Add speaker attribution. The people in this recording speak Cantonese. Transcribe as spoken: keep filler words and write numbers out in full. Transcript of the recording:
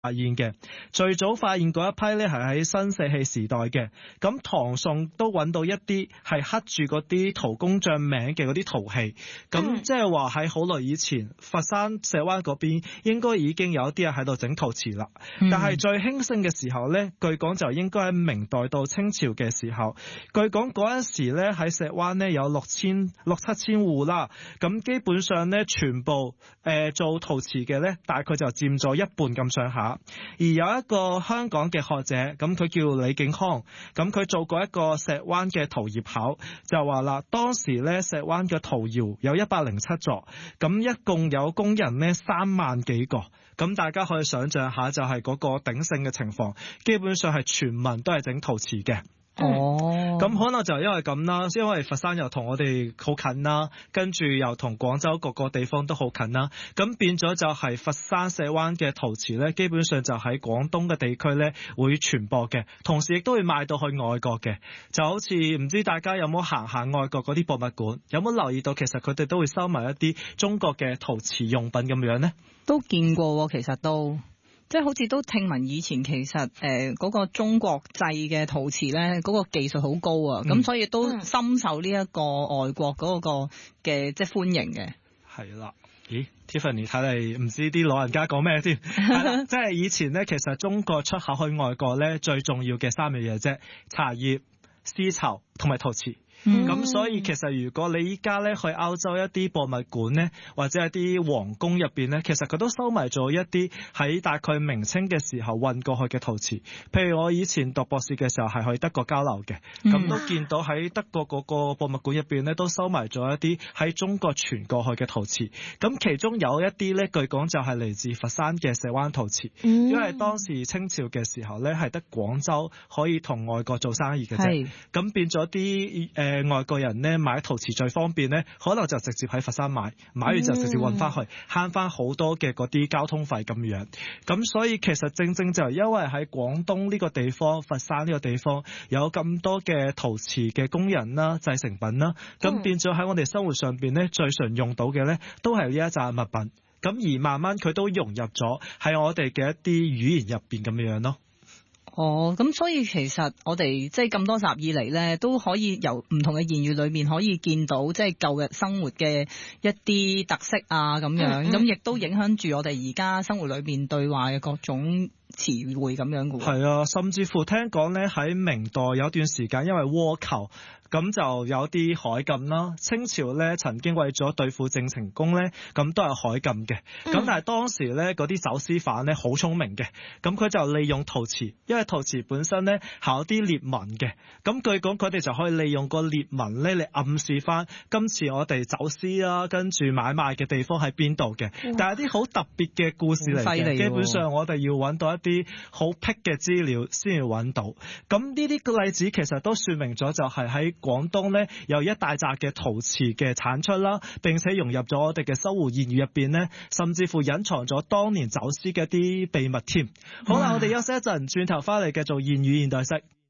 Speaker 1: 發現嘅。最早發現嗰一批咧係喺新石器時代嘅，咁唐宋都揾到一啲係刻住嗰啲陶工匠名嘅嗰啲陶器，咁即係話喺好耐以前佛山石灣嗰邊應該已經有一啲人喺度整陶瓷啦。但係最興盛嘅時候咧，據講就應該喺明代到清朝嘅時候，據講嗰陣時咧喺石灣咧有六千六七千戶啦，咁基本上咧全部誒、呃、做陶瓷嘅咧大概就佔咗一半咁上下。而有一個香港嘅學者，咁佢叫李景康，咁佢做過一個石灣嘅陶業考，就話啦，當時咧石灣嘅陶窯有一百零七座，咁一共有工人呢三萬幾個，咁大家可以想象下就係嗰個鼎盛嘅情況，基本上係全民都係整陶瓷嘅。
Speaker 2: 哦，
Speaker 1: 咁可能就因為咁啦，因為佛山又同我哋好近啦，跟住又同廣州各個地方都好近啦，咁變咗就係佛山石灣嘅陶瓷咧，基本上就喺廣東嘅地區咧會傳播嘅，同時亦都會賣到去外國嘅。就好似唔知大家有冇行下外國嗰啲博物館，有冇留意到其實佢哋都會收埋一啲中國嘅陶瓷用品咁樣呢？
Speaker 2: 都見過，其實都。即係好似都聽聞以前其實誒嗰、呃那個中國製嘅陶瓷咧，嗰、那個技術好高啊，咁、嗯、所以都深受呢一個外國嗰個嘅即係歡迎嘅。
Speaker 1: 係啦，咦 Tiffany 睇嚟唔知啲老人家講咩添？係啦，即係以前咧，其實中國出口去外國咧，最重要嘅三樣嘢啫，茶葉、絲綢同埋陶瓷。咁、嗯、所以其實如果你依家咧去歐洲一啲博物館咧，或者一啲皇宮入邊咧，其實佢都收埋咗一啲喺大概明清嘅時候運過去嘅陶瓷。譬如我以前讀博士嘅時候係去德國交流嘅，咁、嗯、都見到喺德國嗰個博物館入邊咧都收埋咗一啲喺中國傳過去嘅陶瓷。咁其中有一啲咧，據講就係嚟自佛山嘅石灣陶瓷、嗯，因為當時清朝嘅時候咧係得廣州可以同外國做生意嘅啫，咁變咗啲誒。呃、外國人咧買陶瓷最方便咧，可能就直接喺佛山買，買完就直接運翻去，慳翻好多嘅嗰啲交通費咁樣。咁所以其實正正就係因為喺廣東呢個地方，佛山呢個地方有咁多嘅陶瓷嘅工人啦、製成品啦，咁變咗喺我哋生活上邊咧最常用到嘅咧，都係呢一紮物品。咁而慢慢佢都融入咗喺我哋嘅一啲語言入邊咁樣咯。
Speaker 2: 哦，咁所以其實我哋即係咁多集以嚟咧，都可以由唔同嘅言語裏面可以見到即係舊日生活嘅一啲特色啊咁樣，咁、嗯、亦、嗯、都影響住我哋而家生活裏面對話嘅各種詞彙咁樣嘅。係
Speaker 1: 啊，甚至乎聽講咧喺明代有段時間因為倭寇，咁就有啲海禁啦。清朝咧曾經為咗對付鄭成功咧，咁都係海禁嘅。咁、嗯、但係當時咧嗰啲走私犯咧好聰明嘅，咁佢就利用陶瓷，因為陶瓷本身咧係有啲裂紋嘅。咁據講佢哋就可以利用個裂紋咧嚟暗示翻今次我哋走私啦，跟住買賣嘅地方喺邊度嘅。但係啲好特別嘅故事嚟嘅，基本上我哋要揾到一啲好僻嘅資料先要揾到。咁呢啲例子其實都說明咗就係喺廣東咧有一大紮嘅陶瓷嘅產出啦，並且融入咗我哋嘅生活言語入邊咧，甚至乎隱藏咗當年走私嘅啲秘密添。好啦，我哋休息一陣，轉頭翻嚟繼續言語現代式。